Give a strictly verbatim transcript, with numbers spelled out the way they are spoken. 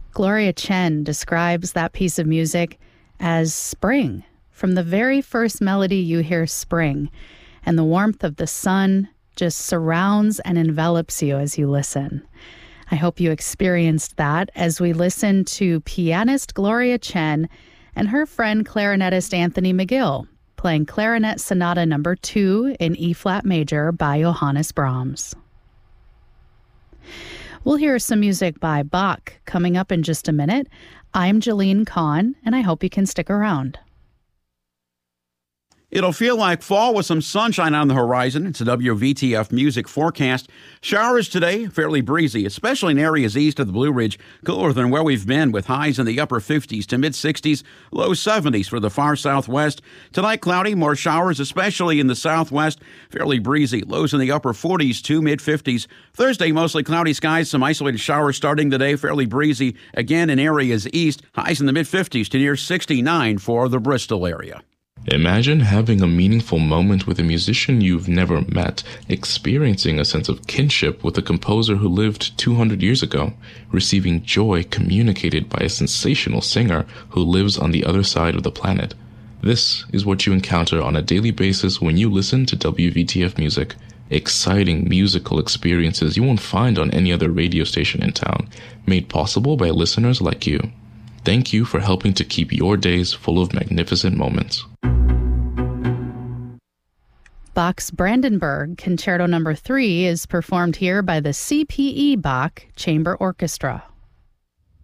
Gloria Chen describes that piece of music as spring. From the very first melody, you hear spring, and the warmth of the sun just surrounds and envelops you as you listen. I hope you experienced that as we listen to pianist Gloria Chen and her friend clarinetist Anthony McGill playing Clarinet Sonata Number two in E-flat major by Johannes Brahms. We'll hear some music by Bach coming up in just a minute. I'm Jeline Kahn, and I hope you can stick around. It'll feel like fall with some sunshine on the horizon. It's a W V T F music forecast. Showers today, fairly breezy, especially in areas east of the Blue Ridge. Cooler than where we've been with highs in the upper fifties to mid-sixties, low seventies for the far southwest. Tonight, cloudy, more showers, especially in the southwest. Fairly breezy, lows in the upper forties to mid-fifties. Thursday, mostly cloudy skies, some isolated showers starting today, fairly breezy. Again, in areas east, highs in the mid-fifties to near sixty-nine for the Bristol area. Imagine having a meaningful moment with a musician you've never met, experiencing a sense of kinship with a composer who lived two hundred years ago, receiving joy communicated by a sensational singer who lives on the other side of the planet. This is what you encounter on a daily basis when you listen to W V T F music. Exciting musical experiences you won't find on any other radio station in town, made possible by listeners like you. Thank you for helping to keep your days full of magnificent moments. Bach's Brandenburg Concerto Number three is performed here by the C P E Bach Chamber Orchestra.